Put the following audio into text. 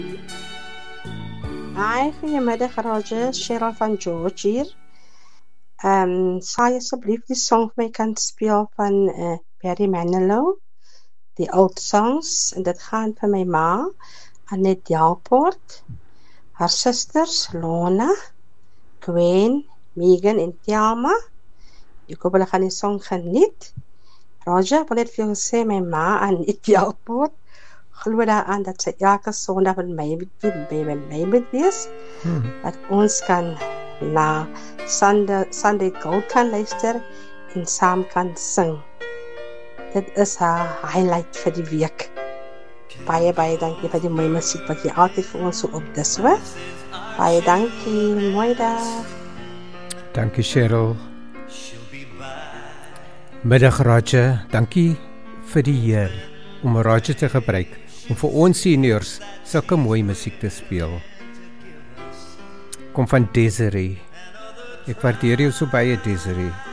Hi, goedemiddag Roger, Cheryl van George hier. Sal je alsjeblieft die song vir my kan speel van Barry Manilow, die old songs, en dit gaan vir my ma, Annette Delport, haar sisters, Lona, Gwen, Megan en Thelma. Ek hoop hulle gaan die song geniet. Roger, wil net vir jou sê, my ma, Annette Delport, glo daaraan dat sy elke Sondag met my moet wees, dat ons kan na Sunday Gold kan luister en saam kan sing. Dit is haar highlight vir die week. Baie dankie vir die mooie musiek wat jy altyd vir ons so opdis, hoor. Baie dankie, mooi dag. Dankie Cheryl. Middag Roger, dankie vir die Heer om Roger te gebruik om vir ons seniors sulke mooi musiek te speel. Kom van Desiree. Ek waardeer jou so baie, Desiree.